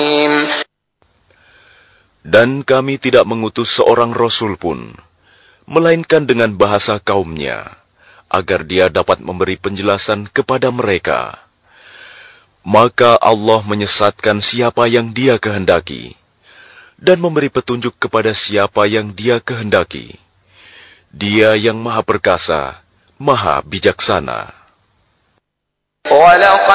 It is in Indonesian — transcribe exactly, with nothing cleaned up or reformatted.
Dan kami tidak mengutus seorang Rasul pun, melainkan dengan bahasa kaumnya, agar dia dapat memberi penjelasan kepada mereka. Maka Allah menyesatkan siapa yang Dia kehendaki, dan memberi petunjuk kepada siapa yang Dia kehendaki. Dia yang Maha Perkasa, Maha Bijaksana.